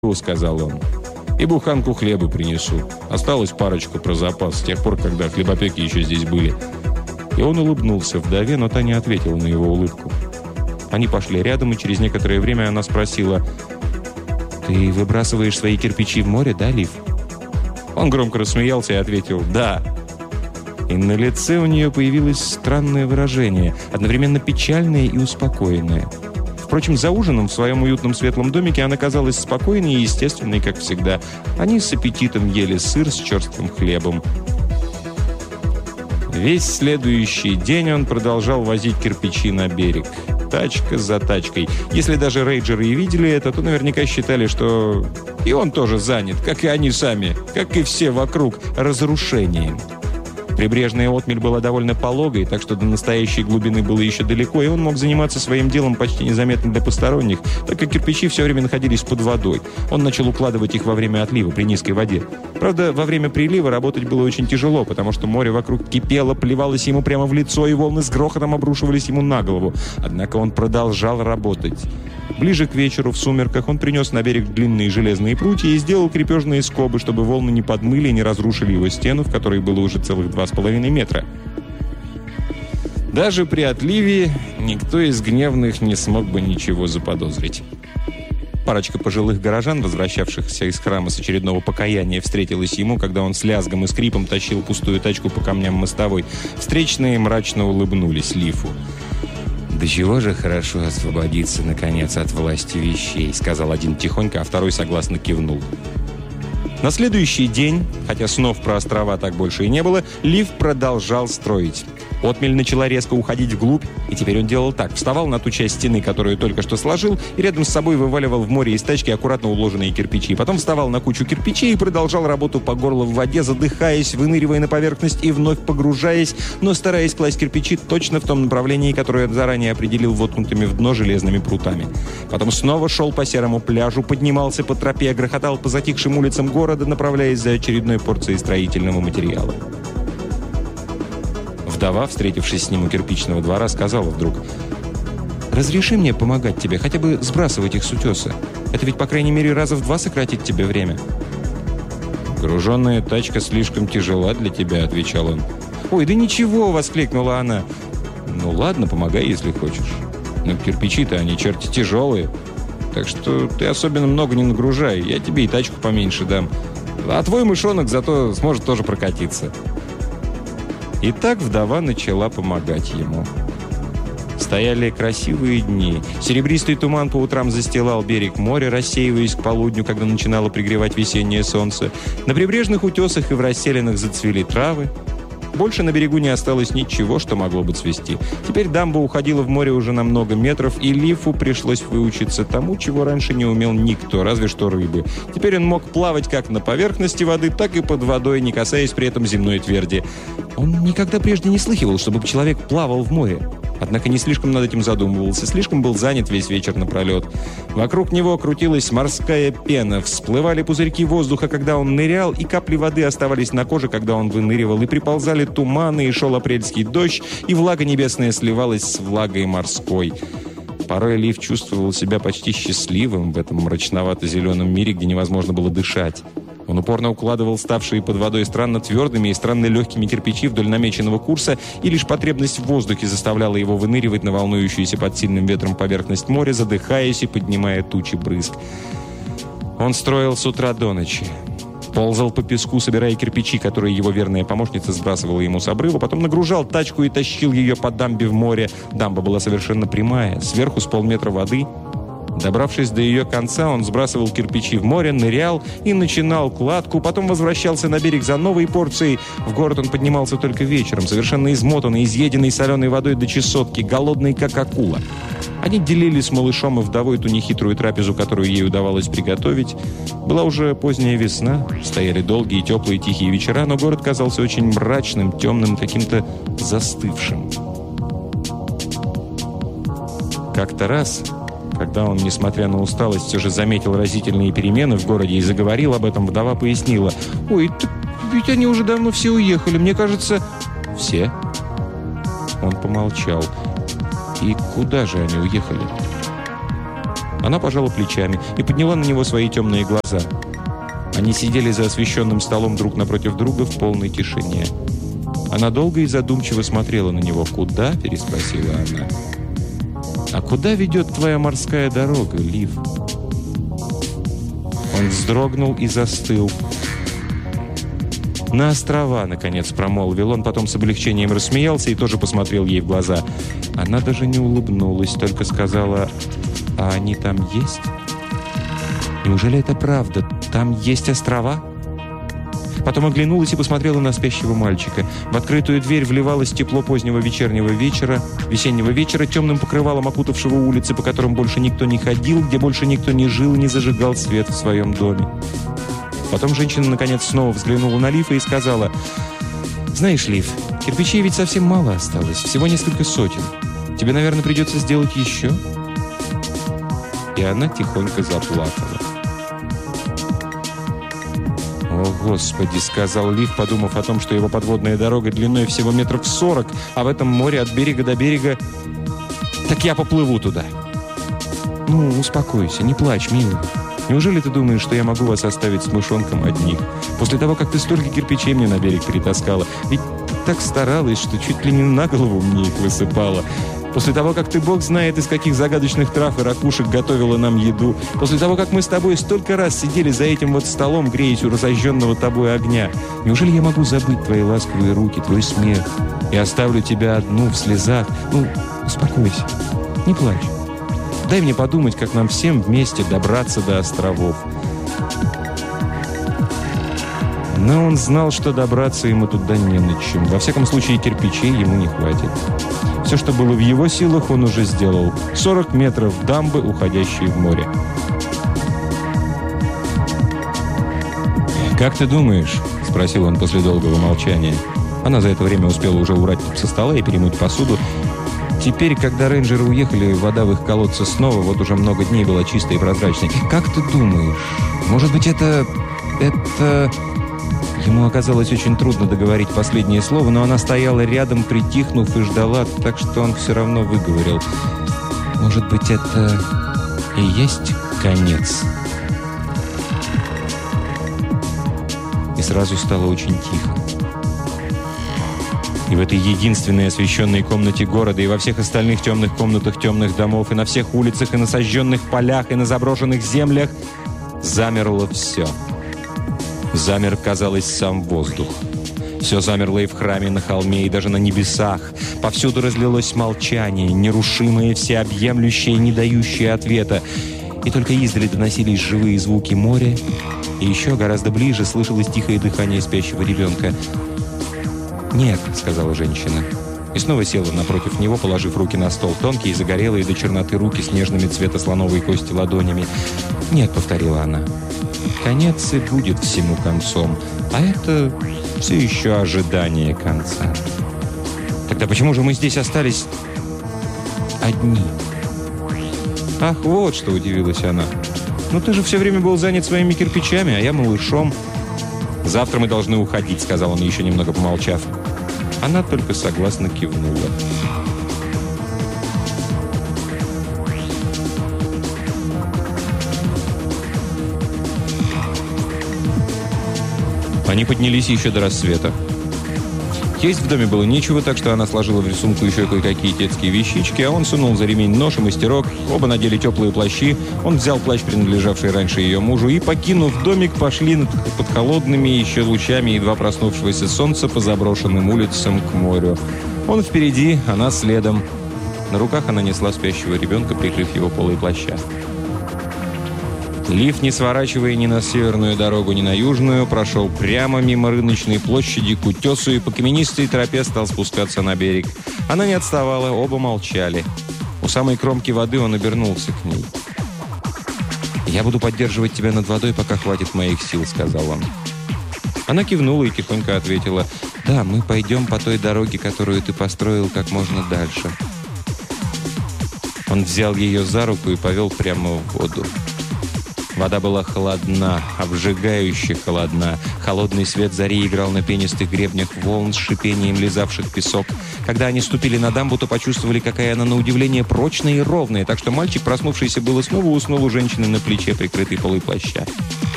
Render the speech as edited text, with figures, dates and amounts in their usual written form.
сказал он. «И буханку хлеба принесу. Осталось парочку про запас, с тех пор, когда хлебопеки еще здесь были». И он улыбнулся вдове, но та не ответила на его улыбку. Они пошли рядом, и через некоторое время она спросила: «Ты выбрасываешь свои кирпичи в море, да, Лив?» Он громко рассмеялся и ответил: «Да». И на лице у нее появилось странное выражение, одновременно печальное и успокоенное. Впрочем, за ужином в своем уютном светлом домике она казалась спокойной и естественной, как всегда. Они с аппетитом ели сыр с черствым хлебом. Весь следующий день он продолжал возить кирпичи на берег. Тачка за тачкой. Если даже рейнджеры и видели это, то наверняка считали, что и он тоже занят, как и они сами, как и все вокруг, разрушением. Прибрежная отмель была довольно пологой, так что до настоящей глубины было еще далеко, и он мог заниматься своим делом почти незаметно для посторонних, так как кирпичи все время находились под водой. Он начал укладывать их во время отлива при низкой воде. Правда, во время прилива работать было очень тяжело, потому что море вокруг кипело, плевалось ему прямо в лицо, и волны с грохотом обрушивались ему на голову. Однако он продолжал работать. Ближе к вечеру, в сумерках, он принес на берег длинные железные прутья и сделал крепежные скобы, чтобы волны не подмыли и не разрушили его стену, в которой было уже целых 2,5 метра. Даже при отливе никто из гневных не смог бы ничего заподозрить. Парочка пожилых горожан, возвращавшихся из храма с очередного покаяния, встретилась ему, когда он с лязгом и скрипом тащил пустую тачку по камням мостовой. Встречные мрачно улыбнулись Лифу. «Да чего же хорошо освободиться, наконец, от власти вещей», — сказал один тихонько, а второй согласно кивнул. На следующий день, хотя снов про острова так больше и не было, Лив продолжал строить. Отмель начала резко уходить вглубь, и теперь он делал так. Вставал на ту часть стены, которую только что сложил, и рядом с собой вываливал в море из тачки аккуратно уложенные кирпичи. Потом вставал на кучу кирпичей и продолжал работу по горло в воде, задыхаясь, выныривая на поверхность и вновь погружаясь, но стараясь класть кирпичи точно в том направлении, которое он заранее определил воткнутыми в дно железными прутами. Потом снова шел по серому пляжу, поднимался по тропе, грохотал по затихшим улицам города, направляясь за очередной порцией строительного материала. Вдова, встретившись с ним у кирпичного двора, сказала вдруг: «Разреши мне помогать тебе, хотя бы сбрасывать их с утеса. Это ведь, по крайней мере, раза в 2 сократит тебе время». «Груженная тачка слишком тяжела для тебя», — отвечал он. «Ой, да ничего», — воскликнула она. «Ну ладно, помогай, если хочешь. Но кирпичи-то они черти тяжелые. Так что ты особенно много не нагружай, я тебе и тачку поменьше дам. А твой мышонок зато сможет тоже прокатиться». И так вдова начала помогать ему. Стояли красивые дни. Серебристый туман по утрам застилал берег моря, рассеиваясь к полудню, когда начинало пригревать весеннее солнце. На прибрежных утесах и в расселинах зацвели травы. Больше на берегу не осталось ничего, что могло бы цвести. Теперь дамба уходила в море уже на много метров, и Лифу пришлось выучиться тому, чего раньше не умел никто, разве что рыбы. Теперь он мог плавать как на поверхности воды, так и под водой, не касаясь при этом земной тверди. Он никогда прежде не слыхивал, чтобы человек плавал в море. Однако не слишком над этим задумывался, слишком был занят весь вечер напролет. Вокруг него крутилась морская пена, всплывали пузырьки воздуха, когда он нырял, и капли воды оставались на коже, когда он выныривал, и приползали туманы, и шел апрельский дождь, и влага небесная сливалась с влагой морской. Порой Лив чувствовал себя почти счастливым в этом мрачновато-зеленом мире, где невозможно было дышать. Он упорно укладывал ставшие под водой странно твердыми и странно легкими кирпичи вдоль намеченного курса, и лишь потребность в воздухе заставляла его выныривать на волнующуюся под сильным ветром поверхность моря, задыхаясь и поднимая тучи брызг. Он строил с утра до ночи. Ползал по песку, собирая кирпичи, которые его верная помощница сбрасывала ему с обрыва, потом нагружал тачку и тащил ее по дамбе в море. Дамба была совершенно прямая, сверху с полметра воды. Добравшись до ее конца, он сбрасывал кирпичи в море, нырял и начинал кладку, потом возвращался на берег за новой порцией. В город он поднимался только вечером, совершенно измотанный, изъеденный соленой водой до чесотки, голодный, как акула. Они делили с малышом и вдовой ту нехитрую трапезу, которую ей удавалось приготовить. Была уже поздняя весна, стояли долгие, теплые, тихие вечера, но город казался очень мрачным, темным, каким-то застывшим. Как-то раз, когда он, несмотря на усталость, все же заметил разительные перемены в городе и заговорил об этом, вдова пояснила: «Ой, ведь они уже давно все уехали, мне кажется...» «Все?» Он помолчал. «И куда же они уехали?» Она пожала плечами и подняла на него свои темные глаза. Они сидели за освещенным столом друг напротив друга в полной тишине. Она долго и задумчиво смотрела на него. «Куда?» – переспросила она. «А куда ведет твоя морская дорога, Лив?» Он вздрогнул и застыл. «На острова», — наконец промолвил он, потом с облегчением рассмеялся и тоже посмотрел ей в глаза. Она даже не улыбнулась, только сказала: «А они там есть? Неужели это правда? Там есть острова?» Потом оглянулась и посмотрела на спящего мальчика. В открытую дверь вливалось тепло позднего весеннего вечера, темным покрывалом окутавшего улицы, по которым больше никто не ходил, где больше никто не жил, не зажигал свет в своем доме. Потом женщина, наконец, снова взглянула на Лифа и сказала: «Знаешь, Лив, кирпичей ведь совсем мало осталось, всего несколько сотен. Тебе, наверное, придется сделать еще?» И она тихонько заплакала. «О, Господи!» — сказал Лив, подумав о том, что его подводная дорога длиной всего 40 метров, а в этом море от берега до берега... «Так я поплыву туда!» «Ну, успокойся, не плачь, милый. Неужели ты думаешь, что я могу вас оставить с мышонком одних? После того, как ты столько кирпичей мне на берег перетаскала. Ведь так старалась, что чуть ли не на голову мне их высыпала. После того, как ты, бог знает, из каких загадочных трав и ракушек готовила нам еду. После того, как мы с тобой столько раз сидели за этим вот столом, греясь у разожженного тобой огня. Неужели я могу забыть твои ласковые руки, твой смех? И оставлю тебя одну в слезах? Ну, успокойся, не плачь. Дай мне подумать, как нам всем вместе добраться до островов». Но он знал, что добраться ему туда не на чем. Во всяком случае, кирпичей ему не хватит. Все, что было в его силах, он уже сделал. 40 метров дамбы, уходящие в море. «Как ты думаешь?» – спросил он после долгого молчания. Она за это время успела уже убрать со стола и перемыть посуду. Теперь, когда рейнджеры уехали, вода в их колодце снова вот уже много дней была чистой и прозрачной. «Как ты думаешь? Может быть, это...» Ему оказалось очень трудно договорить последнее слово, но она стояла рядом, притихнув, и ждала, так что он все равно выговорил: «Может быть, это и есть конец?» И сразу стало очень тихо. И в этой единственной освещенной комнате города, и во всех остальных темных комнатах темных домов, и на всех улицах, и на сожженных полях, и на заброшенных землях замерло все. Замер, казалось, сам воздух. Все замерло и в храме, на холме, и даже на небесах. Повсюду разлилось молчание, нерушимое, всеобъемлющее, не дающее ответа. И только издали доносились живые звуки моря, и еще гораздо ближе слышалось тихое дыхание спящего ребенка. «Нет», — сказала женщина. И снова села напротив него, положив руки на стол, тонкие, загорелые до черноты руки с нежными цвета слоновой кости ладонями. «Нет», — повторила она. «Конец и будет всему концом, а это все еще ожидание конца. Тогда почему же мы здесь остались одни?» «Ах, вот что!» — удивилась она. «Ну ты же все время был занят своими кирпичами, а я малышом». «Завтра мы должны уходить», — сказал он, еще немного помолчав. Она только согласно кивнула. Они поднялись еще до рассвета. Есть в доме было нечего, так что она сложила в сумку еще кое-какие детские вещички, а он сунул за ремень нож и мастерок. Оба надели теплые плащи. Он взял плащ, принадлежавший раньше ее мужу, и, покинув домик, пошли под холодными еще лучами едва проснувшегося солнца по заброшенным улицам к морю. Он впереди, она следом. На руках она несла спящего ребенка, прикрыв его полой плаща. Лив, не сворачивая ни на северную дорогу, ни на южную, прошел прямо мимо рыночной площади к утесу и по каменистой тропе стал спускаться на берег. Она не отставала, оба молчали. У самой кромки воды он обернулся к ней. «Я буду поддерживать тебя над водой, пока хватит моих сил», — сказал он. Она кивнула и тихонько ответила: «Да, мы пойдем по той дороге, которую ты построил, как можно дальше». Он взял ее за руку и повел прямо в воду. Вода была холодна, обжигающе холодна. Холодный свет зари играл на пенистых гребнях волн с шипением лизавших песок. Когда они ступили на дамбу, то почувствовали, какая она на удивление прочная и ровная, так что мальчик, проснувшийся было, снова уснул у женщины на плече, прикрытый полой плаща.